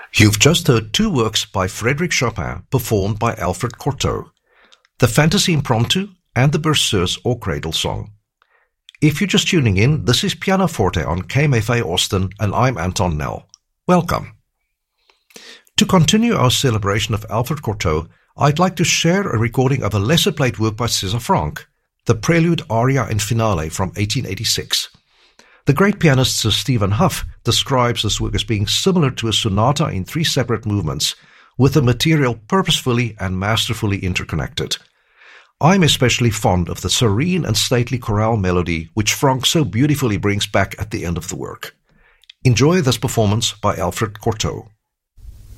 You've just heard two works by Frédéric Chopin performed by Alfred Cortot, the Fantasy Impromptu and the Berceuse or Cradle Song. If you're just tuning in, this is Pianoforte on KMFA Austin and I'm Anton Nell. Welcome. To continue our celebration of Alfred Cortot, I'd like to share a recording of a lesser-played work by César Franck, the Prelude, Aria and Finale from 1886. The great pianist Sir Stephen Hough describes this work as being similar to a sonata in three separate movements, with the material purposefully and masterfully interconnected. I'm especially fond of the serene and stately chorale melody which Franck so beautifully brings back at the end of the work. Enjoy this performance by Alfred Cortot.